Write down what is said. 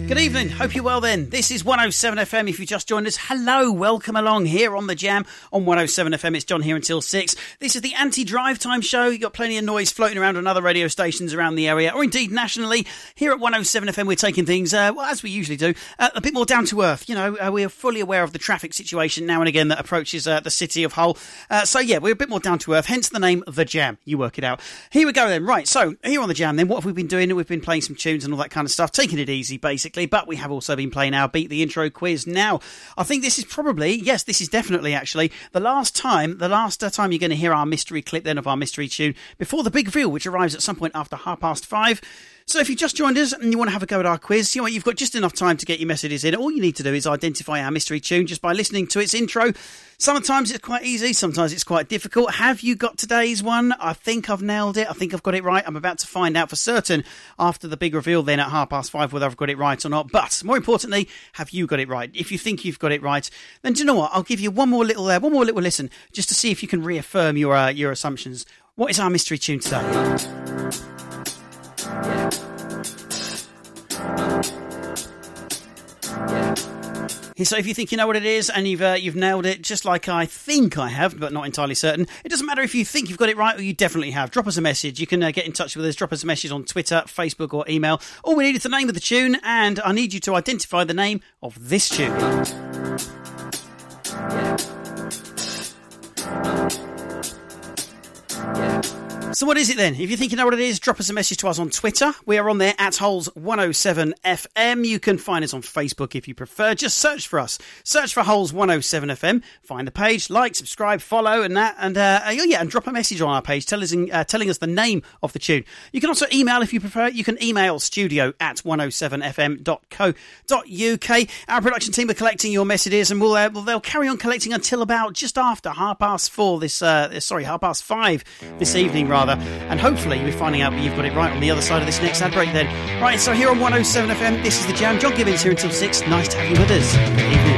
Good evening, hope you're well then. This is 107 FM. If you just joined us, hello, welcome along here on The Jam on 107 FM. It's John here until 6. This is the anti-drive time show. You've got plenty of noise floating around on other radio stations around the area, or indeed nationally. Here at 107 FM, we're taking things, as we usually do, a bit more down to earth. You know, we're fully aware of the traffic situation now and again that approaches the city of Hull. So yeah, we're a bit more down to earth, hence the name The Jam. You work it out. Here we go then. Right, so here on The Jam then, what have we been doing? We've been playing some tunes and all that kind of stuff, taking it easy basically, but we have also been playing our Beat the Intro quiz. Now, I think this is probably, yes, this is definitely actually the last time you're going to hear our mystery clip then of our mystery tune before the big reveal, which arrives at some point after 5:30. So if you just joined us and you want to have a go at our quiz, you know what, you've got just enough time to get your messages in. All you need to do is identify our mystery tune just by listening to its intro. Sometimes it's quite easy, sometimes it's quite difficult. Have you got today's one? I think I've nailed it. I think I've got it right. I'm about to find out for certain after the big reveal then at 5:30 whether I've got it right or not. But more importantly, have you got it right? If you think you've got it right, then do you know what? I'll give you one more little listen just to see if you can reaffirm your assumptions. What is our mystery tune today? So if you think you know what it is and you've nailed it, just like I think I have, but not entirely certain, it doesn't matter if you think you've got it right or you definitely have. Drop us a message. You can get in touch with us. Drop us a message on Twitter, Facebook or email. All we need is the name of the tune, and I need you to identify the name of this tune. So what is it then? If you think you know what it is, drop us a message to us on Twitter. We are on there at Holes107FM. You can find us on Facebook if you prefer. Just search for us. Search for Holes107FM. Find the page, like, subscribe, follow, and that. And and drop a message on our page telling us the name of the tune. You can also email if you prefer. You can email studio@107fm.co.uk. Our production team are collecting your messages, and they'll carry on collecting until about just after 5:30 this evening, rather. And hopefully you'll be finding out that you've got it right on the other side of this next ad break then. Right, so here on 107 FM, this is The Jam. John Gibbons here until 6. Nice to have you with us. Good evening.